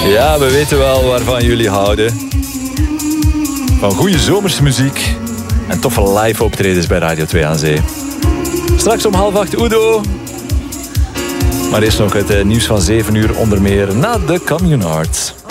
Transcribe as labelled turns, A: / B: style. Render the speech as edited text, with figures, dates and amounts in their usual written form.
A: Ja, we weten wel waarvan jullie houden. Van goede zomersmuziek en toffe live optredens bij Radio 2 aan Zee. Straks om 7:30 Udo. Maar eerst nog het nieuws van 7 uur onder meer na de Communards.